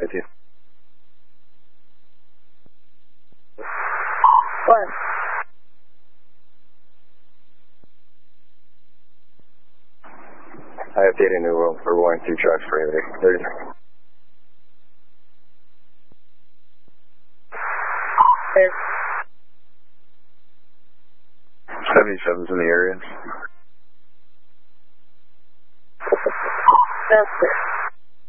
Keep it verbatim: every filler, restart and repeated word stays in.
fifty. What? I have data new room for one two trucks for you. thirty. There. seventy-seven's in the area. That's it.